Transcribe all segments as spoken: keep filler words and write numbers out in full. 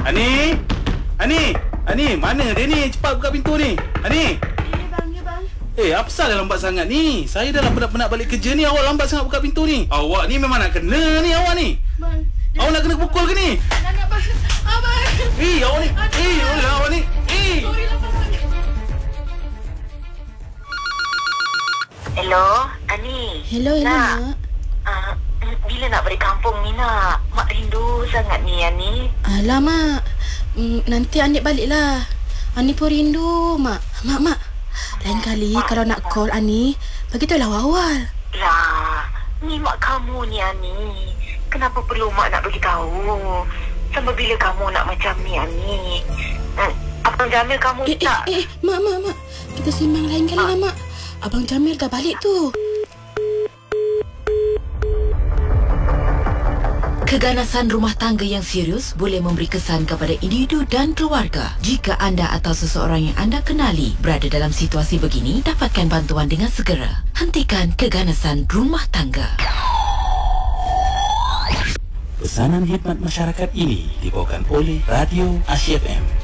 Ani? Ani? Ani, mana dia ni? Cepat buka pintu ni. Ani? Eh bang, ya bang. Eh, apa salah lambat sangat ni? Saya dah penat-penat balik kerja ni. Awak lambat sangat buka pintu ni. Awak ni memang nak kena ni awak ni. Bang. Awak nak kena pukul ke ni? Nak nak bang. Abang. Eh, awak ni. Eh, awak ni. Eh. Sorry lah bang. Hello, Ani. Hello, hello, Nak. Mak. Uh, bila nak balik kampung ni, nak? Mak rindu sangat ni, Ani. Alah, Mak. Mm, nanti Anik balik lah. Ani pun rindu, Mak. Mak, Mak. Lain kali Mak, kalau nak Mak. call Ani, beritahulah awal-awal. Lah, ni mak kamu ni, Ani. Kenapa perlu mak nak beritahu? Sampai bila kamu nak macam ni, Ani? Hmm, Abang Jamil kamu Eh, eh, tak? eh, Mak, Mak, Mak. Kita sembang lain kali lah, Mak. Abang Jamil dah balik tu. Keganasan rumah tangga yang serius boleh memberi kesan kepada individu dan keluarga. Jika anda atau seseorang yang anda kenali berada dalam situasi begini, dapatkan bantuan dengan segera. Hentikan keganasan rumah tangga. Pesanan khidmat masyarakat ini dibawakan oleh Radio Asia F M.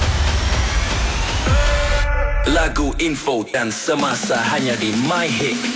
Lagu info dan semasa hanya di My Hit.